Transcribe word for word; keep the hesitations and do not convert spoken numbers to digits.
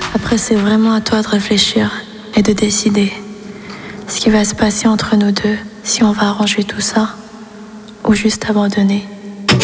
Après, c'est vraiment à toi de réfléchir et de décider ce qui va se passer entre nous deux, si on va arranger tout ça ou juste abandonner.